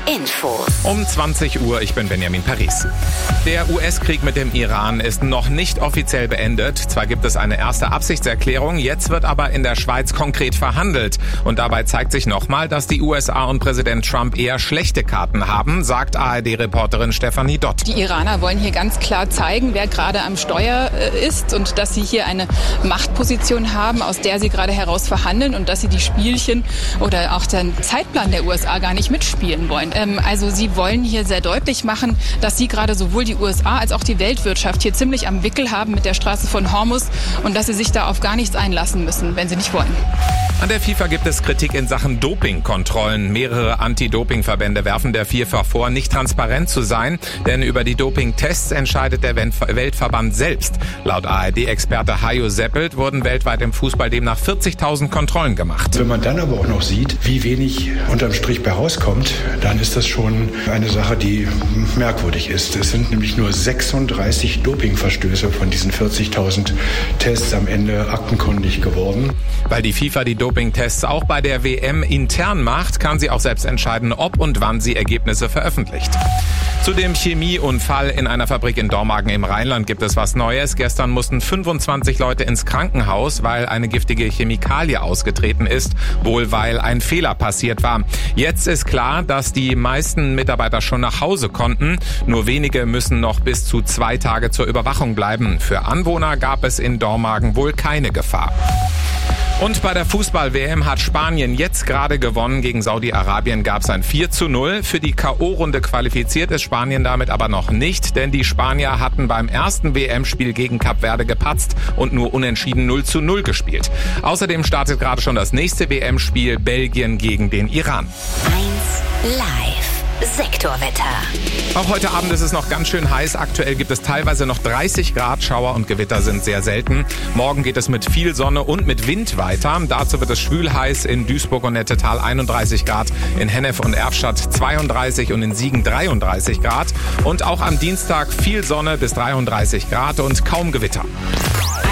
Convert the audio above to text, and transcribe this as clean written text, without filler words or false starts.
Infos. Um 20 Uhr, ich bin Benjamin Paris. Der US-Krieg mit dem Iran ist noch nicht offiziell beendet. Zwar gibt es eine erste Absichtserklärung, jetzt wird aber in der Schweiz konkret verhandelt. Und dabei zeigt sich nochmal, dass die USA und Präsident Trump eher schlechte Karten haben, sagt ARD-Reporterin Stefanie Dott. Die Iraner wollen hier ganz klar zeigen, wer gerade am Steuer ist und dass sie hier eine Machtposition haben, aus der sie gerade heraus verhandeln und dass sie die Spielchen oder auch den Zeitplan der USA gar nicht mitspielen wollen. Also sie wollen hier sehr deutlich machen, dass sie gerade sowohl die USA als auch die Weltwirtschaft hier ziemlich am Wickel haben mit der Straße von Hormuz und dass sie sich da auf gar nichts einlassen müssen, wenn sie nicht wollen. An der FIFA gibt es Kritik in Sachen Dopingkontrollen. Mehrere Anti-Doping-Verbände werfen der FIFA vor, nicht transparent zu sein, denn über die Doping-Tests entscheidet der Weltverband selbst. Laut ARD-Experte Hajo Seppelt wurden weltweit im Fußball demnach 40.000 Kontrollen gemacht. Wenn man dann aber auch noch sieht, wie wenig unterm Strich bei rauskommt, dann ist das schon eine Sache, die merkwürdig ist. Es sind nämlich nur 36 Dopingverstöße von diesen 40.000 Tests am Ende aktenkundig geworden. Weil die FIFA die Dopingtests auch bei der WM intern macht, kann sie auch selbst entscheiden, ob und wann sie Ergebnisse veröffentlicht. Zu dem Chemieunfall in einer Fabrik in Dormagen im Rheinland gibt es was Neues. Gestern mussten 25 Leute ins Krankenhaus, weil eine giftige Chemikalie ausgetreten ist, wohl weil ein Fehler passiert war. Jetzt ist klar, dass die meisten Mitarbeiter schon nach Hause konnten. Nur wenige müssen noch bis zu 2 Tage zur Überwachung bleiben. Für Anwohner gab es in Dormagen wohl keine Gefahr. Und bei der Fußball-WM hat Spanien jetzt gerade gewonnen. Gegen Saudi-Arabien gab es ein 4:0. Für die K.O.-Runde qualifiziert ist Spanien damit aber noch nicht, denn die Spanier hatten beim ersten WM-Spiel gegen Kap Verde gepatzt und nur unentschieden 0:0 gespielt. Außerdem startet gerade schon das nächste WM-Spiel, Belgien gegen den Iran. 1 Live. Sektorwetter. Auch heute Abend ist es noch ganz schön heiß. Aktuell gibt es teilweise noch 30 Grad. Schauer und Gewitter sind sehr selten. Morgen geht es mit viel Sonne und mit Wind weiter. Dazu wird es schwül heiß in Duisburg und Nettetal 31 Grad, in Hennef und Erftstadt 32 und in Siegen 33 Grad. Und auch am Dienstag viel Sonne bis 33 Grad und kaum Gewitter.